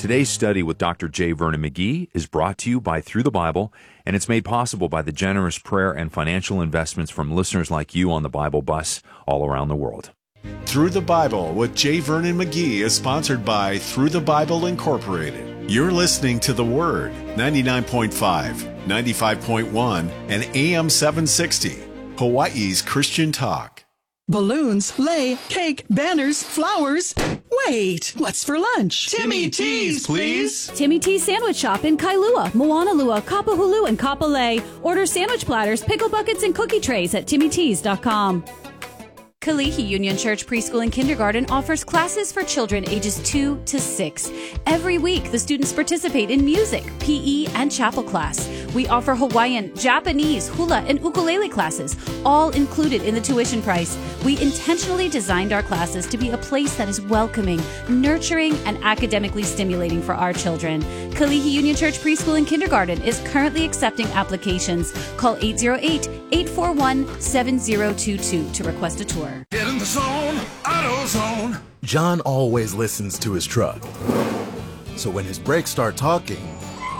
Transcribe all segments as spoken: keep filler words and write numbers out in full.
Today's study with Doctor J. Vernon McGee is brought to you by Through the Bible, and it's made possible by the generous prayer and financial investments from listeners like you on the Bible Bus all around the world. Through the Bible with J. Vernon McGee is sponsored by Through the Bible Incorporated. You're listening to The Word, ninety-nine point five, ninety-five point one, and A M seven sixty, Hawaii's Christian Talk. Balloons, lei, cake, banners, flowers. Wait, what's for lunch? Timmy T's, please. Timmy T's Sandwich Shop in Kailua, Moanalua, Kapahulu, and Kapolei. Order sandwich platters, pickle buckets, and cookie trays at timmy tees dot com. Kalihi Union Church Preschool and Kindergarten offers classes for children ages two to six. Every week, the students participate in music, P E, and chapel class. We offer Hawaiian, Japanese, hula, and ukulele classes, all included in the tuition price. We intentionally designed our classes to be a place that is welcoming, nurturing, and academically stimulating for our children. Kalihi Union Church Preschool and Kindergarten is currently accepting applications. Call eight zero eight, eight four one, seven zero two two to request a tour. Get in the zone, AutoZone. John always listens to his truck. So when his brakes start talking,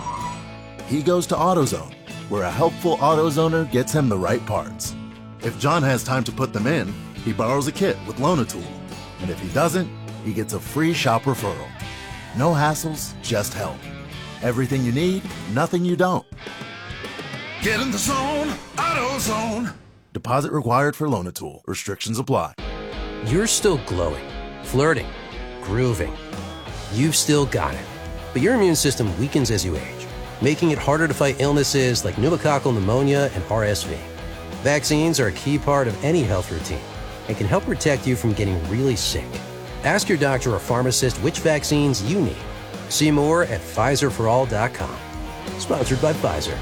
he goes to AutoZone, where a helpful AutoZoner gets him the right parts. If John has time to put them in, he borrows a kit with Loan-A-Tool. And if he doesn't, he gets a free shop referral. No hassles, just help. Everything you need, nothing you don't. Get in the zone, AutoZone. Deposit required for Loan-A-Tool. Restrictions apply. You're still glowing, flirting, grooving. You've still got it. But your immune system weakens as you age, making it harder to fight illnesses like pneumococcal pneumonia and R S V. Vaccines are a key part of any health routine and can help protect you from getting really sick. Ask your doctor or pharmacist which vaccines you need. See more at Pfizer for all dot com. Sponsored by Pfizer.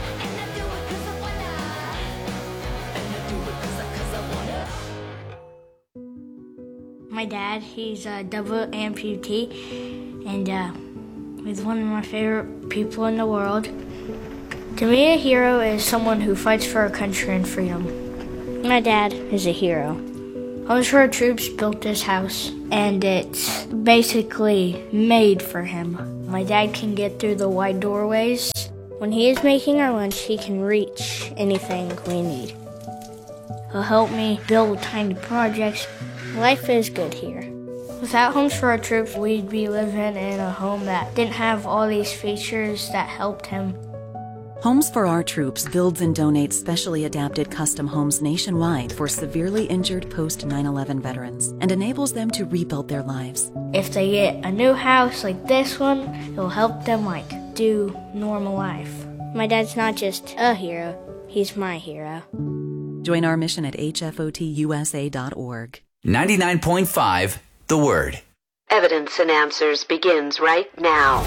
My dad, he's a double amputee, and uh, he's one of my favorite people in the world. To me, a hero is someone who fights for our country and freedom. My dad is a hero. Homes for Our Troops built this house, and it's basically made for him. My dad can get through the wide doorways. When he is making our lunch, he can reach anything we need. He'll help me build tiny projects. Life is good here. Without Homes for Our Troops, we'd be living in a home that didn't have all these features that helped him. Homes for Our Troops builds and donates specially adapted custom homes nationwide for severely injured post nine eleven veterans and enables them to rebuild their lives. If they get a new house like this one, it'll help them like do normal life. My dad's not just a hero, he's my hero. Join our mission at H F O T U S A dot org. ninety-nine point five, The Word. Evidence and Answers begins right now.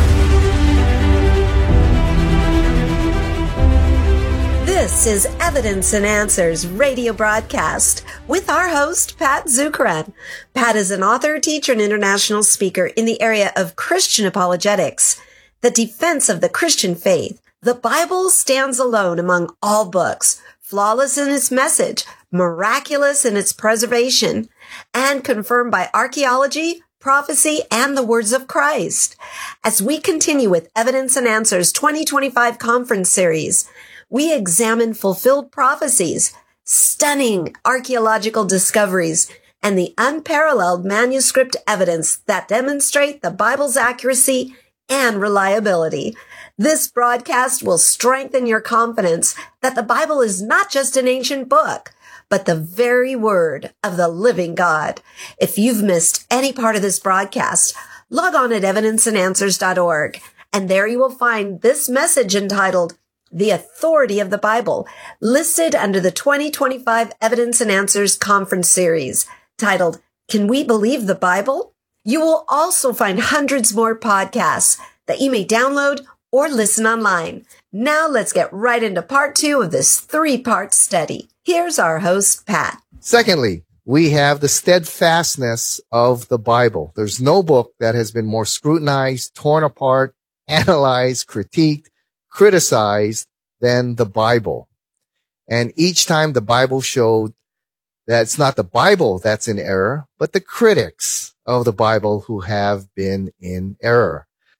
This is Evidence and Answers radio broadcast with our host, Pat Zukeran. Pat is an author, teacher, and international speaker in the area of Christian apologetics, the defense of the Christian faith. The Bible stands alone among all books, flawless in its message, miraculous in its preservation, and confirmed by archaeology, prophecy, and the words of Christ. As we continue with Evidence and Answers twenty twenty-five conference series, we examine fulfilled prophecies, stunning archaeological discoveries, and the unparalleled manuscript evidence that demonstrate the Bible's accuracy and reliability. This broadcast will strengthen your confidence that the Bible is not just an ancient book, but the very word of the living God. If you've missed any part of this broadcast, log on at evidence and answers dot org, and there you will find this message entitled, The Authority of the Bible, listed under the twenty twenty-five Evidence and Answers Conference Series, titled, Can We Believe the Bible? You will also find hundreds more podcasts that you may download or listen online. Now let's get right into part two of this three-part study. Here's our host, Pat. Secondly, we have the steadfastness of the Bible. There's no book that has been more scrutinized, torn apart, analyzed, critiqued, criticized than the Bible. And each time the Bible showed that it's not the Bible that's in error, but the critics of the Bible who have been in error.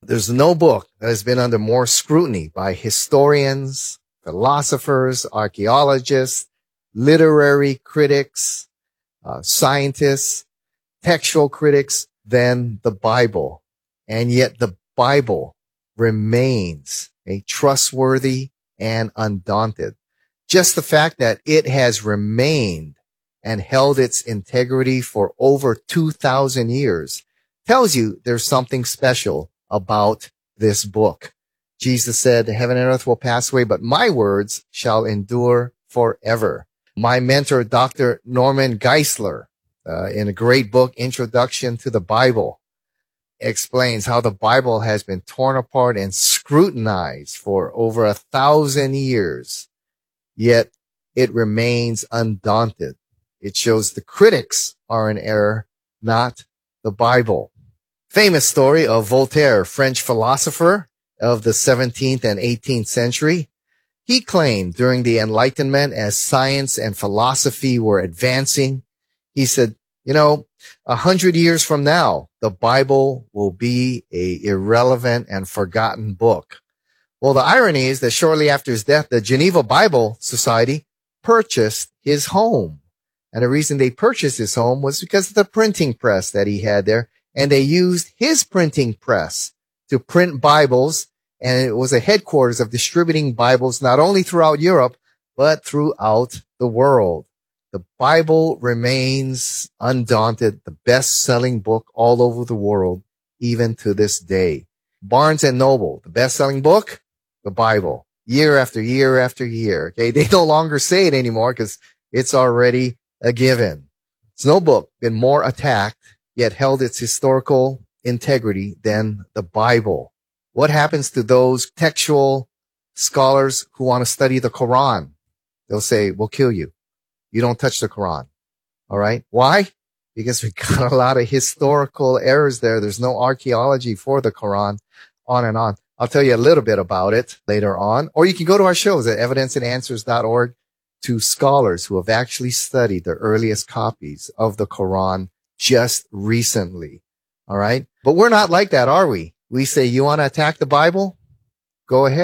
There's no book that has been under more scrutiny by historians, philosophers, archaeologists, literary critics, uh, scientists, textual critics than the Bible. And yet the Bible remains a trustworthy and undaunted. Just the fact that it has remained and held its integrity for over two thousand years tells you there's something special about this book. Jesus said, heaven and earth will pass away, but my words shall endure forever. My mentor, Doctor Norman Geisler, uh, in a great book, Introduction to the Bible, explains how the Bible has been torn apart and scrutinized for over a thousand years, yet it remains undaunted. It shows the critics are in error, not the Bible. Famous story of Voltaire, French philosopher of the seventeenth and eighteenth century. He claimed during the Enlightenment, as science and philosophy were advancing, he said, you know, a hundred years from now, the Bible will be a irrelevant and forgotten book. Well, the irony is that shortly after his death, the Geneva Bible Society purchased his home. And the reason they purchased his home was because of the printing press that he had there. And they used his printing press to print Bibles. And it was a headquarters of distributing Bibles, not only throughout Europe, but throughout the world. The Bible remains undaunted, the best-selling book all over the world, even to this day. Barnes and Noble, the best-selling book, the Bible, year after year after year. Okay, they no longer say it anymore because it's already a given. There's no book been more attacked, yet held its historical integrity than the Bible. What happens to those textual scholars who want to study the Quran? They'll say, we'll kill you. You don't touch the Quran. All right. Why? Because we got a lot of historical errors there. There's no archaeology for the Quran, on and on. I'll tell you a little bit about it later on. Or you can go to our shows at evidence and answers dot org to scholars who have actually studied the earliest copies of the Quran just recently. All right. But we're not like that, are we? We say, you want to attack the Bible? Go ahead.